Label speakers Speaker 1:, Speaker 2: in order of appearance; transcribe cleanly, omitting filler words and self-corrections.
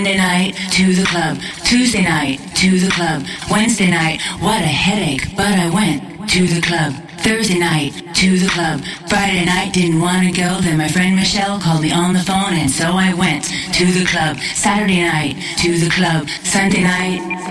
Speaker 1: Monday night, to the club. Tuesday night, to the club. Wednesday night, what a headache, but I went to the club. Thursday night, to the club. Friday night, didn't want to go. Then my friend Michelle called me on the phone, and so I went to the club. Saturday night, to the club. Sunday night,